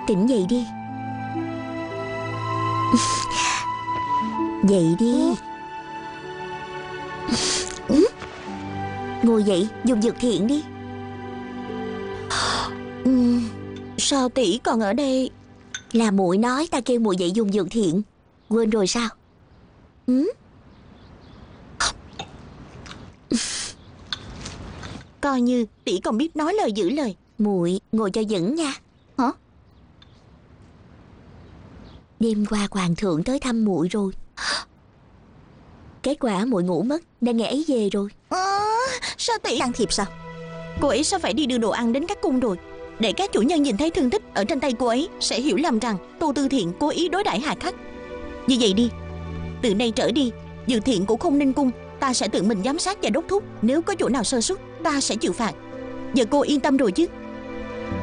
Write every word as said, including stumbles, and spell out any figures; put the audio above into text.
Tỉnh dậy đi. Dậy đi. Ngồi dậy, dùng dược thiện đi. Uhm, Sao tỷ còn ở đây? Là muội nói ta kêu muội dậy dùng dược thiện. Quên rồi sao? Ừ? Coi như tỷ còn biết nói lời giữ lời. Muội ngồi cho vững nha. Hả? Đêm qua hoàng thượng tới thăm muội rồi. Kết quả muội ngủ mất, nên ngày ấy về rồi. À, sao tỷ can thiệp sao? Cô ấy sao phải đi đưa đồ ăn đến các cung rồi? Để các chủ nhân nhìn thấy thương tích ở trên tay cô ấy sẽ hiểu lầm rằng Tô Tư Thiện cố ý đối đãi hà khắc. Như vậy đi, từ nay trở đi, dược thiện của Không Ninh Cung ta sẽ tự mình giám sát và đốc thúc. Nếu có chỗ nào sơ suất, ta sẽ chịu phạt. Giờ cô yên tâm rồi chứ?